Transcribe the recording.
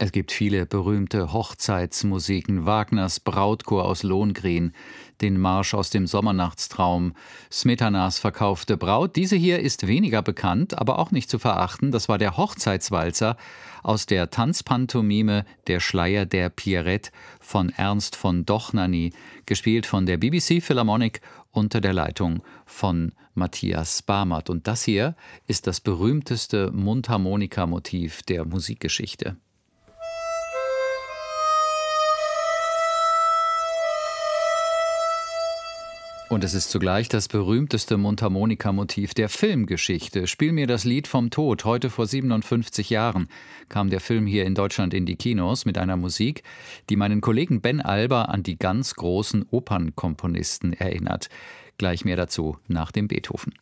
Es gibt viele berühmte Hochzeitsmusiken, Wagners Brautchor aus Lohengrin, den Marsch aus dem Sommernachtstraum, Smetanas Verkaufte Braut. Diese hier ist weniger bekannt, aber auch nicht zu verachten. Das war der Hochzeitswalzer aus der Tanzpantomime Der Schleier der Pierrette von Ernst von Dohnanyi, gespielt von der BBC Philharmonic unter der Leitung von Matthias Barmert. Und das hier ist das berühmteste Mundharmonikamotiv der Musikgeschichte. Und es ist zugleich das berühmteste Mundharmonikamotiv der Filmgeschichte. Spiel mir das Lied vom Tod. Heute vor 57 Jahren kam der Film hier in Deutschland in die Kinos mit einer Musik, die meinen Kollegen Ben Alber an die ganz großen Opernkomponisten erinnert. Gleich mehr dazu nach dem Beethoven.